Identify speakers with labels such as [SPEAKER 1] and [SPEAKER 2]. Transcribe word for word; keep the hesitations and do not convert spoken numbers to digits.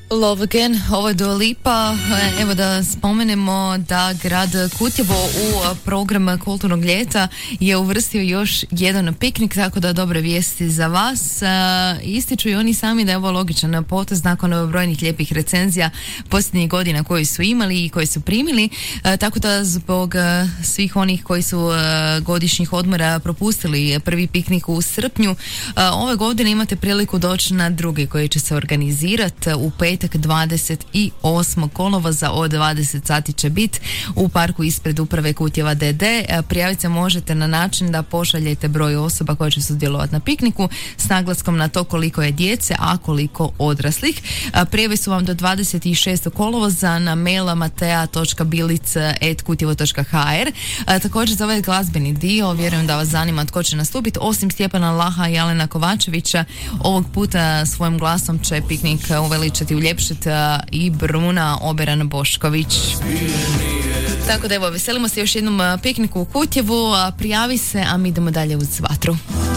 [SPEAKER 1] Love Again, ovo je Dua Lipa. Evo da spomenemo da grad Kutjevo u program kulturnog ljeta je uvrstio još jedan piknik, tako da dobre vijesti za vas. Ističu i oni sami da je ovo logičan potez nakon brojnih lijepih recenzija posljednjih godina koji su imali i koji su primili, tako da zbog svih onih koji su godišnjih odmora propustili prvi piknik u srpnju, ove godine imate priliku doći na drugi koji će se organizirati u petak dvadeset osmog kolovoza od dvadeset sati će biti u parku ispred uprave Kutjeva D D. Prijaviti se možete na način da pošaljete broj osoba koje će sudjelovati na pikniku s naglaskom na to koliko je djece, a koliko odraslih. Prijave su vam do dvadeset šestog kolovoza na mail matea točka bilic at kutjevo točka ha er. Također za ovaj glazbeni dio vjerujem da vas zanima tko će nastupiti. Osim Stjepana Laha i Alena Kovačevića, ovog puta svojim glasom će piknik uveličati u i Bruna Oberan Bošković. Tako da evo, veselimo se još jednom pikniku u Kutjevu, prijavi se, a mi idemo dalje uz vatru.